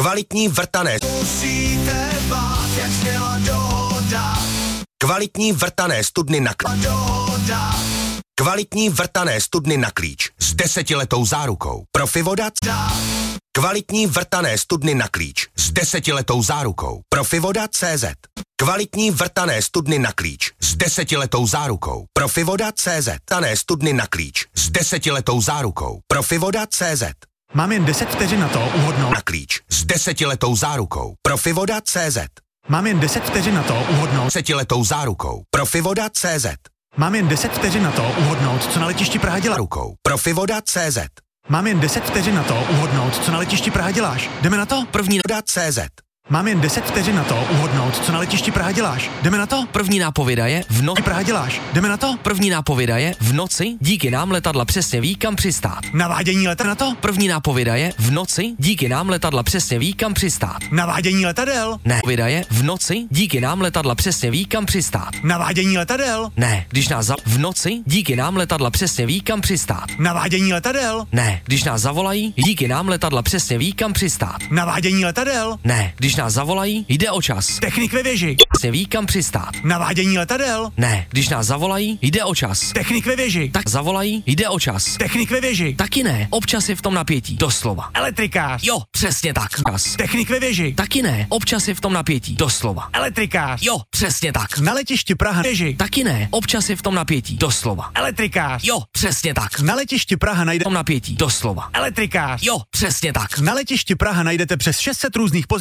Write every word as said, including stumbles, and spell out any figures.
Kvalitní vrtané. Musíte bát, jak sněla dohoda. Kvalitní vrtané studny na klíč. Dohoda. Kvalitní vrtané studny na klíč s desetiletou zárukou. Profivoda. Kvalitní vrtané studny na klíč s desetiletou zárukou. Profivoda tečka cé zet. Kvalitní vrtané studny na klíč s desetiletou zárukou. Profivoda tečka cé zet. Vrtané studny na klíč s desetiletou zárukou. Profivoda tečka cé zet. Mám jen deset vteřin na to uhodnout. Na klíč s desetiletou zárukou. Profivoda tečka cé zet. Mám jen deset vteřin na to uhodnout. Desetiletou zárukou. Profivoda tečka cé zet. Mám jen deset vteřin na to uhodnout, co na letišti Praha dělá. Zárukou. Profivoda tečka cé zet. Mám jen deset vteřin na to uhodnout, co na letišti Praha děláš. Jdeme na to? První Profivoda tečka cé zet. Mám jen deset vteřin na to uhodnout, co na letišti Praha děláš. Jdeme na to? První nápověda je v noci. Praha děláš. Jdeme na to? První nápověda je v noci, díky nám letadla přesně ví, kam přistát. Navádění letadel na to? První nápověda je v noci, díky nám letadla přesně ví, kam přistát. Navádění letadel. Ne. Nápověda je v noci, díky nám letadla přesně ví, kam přistát. Navádění letadel. Ne, když nás za... v noci, díky nám letadla přesně ví, kam přistát. Navádění letadel. Ne, když nás zavolají, díky nám letadla přesně ví, kam přistát. Navádění letadel. Ne, když nás zavolají, jde o čas. Technik ve věži. Přesně ví, kam přistát. Navádění letadel. Ne, když nás zavolají, jde o čas. Technik ve věži. Tak zavolají, jde o čas. Technik ve věži. Taky ne, občas je v tom napětí. Doslova. Elektrikář. Jo, přesně tak. Čas. Technik ve věži. Taky ne, občas je v tom napětí. Doslova. Elektrikář. Jo, přesně tak. Na letišti Praha věži. Taky ne, občas je v tom napětí. Doslova. Elektrikář. Jo, přesně tak. Na letišti Praha najde V tom napětí. Doslova. elektrikář. Jo, přesně tak. Na letišti Praha najdete přes šest set různých pozic.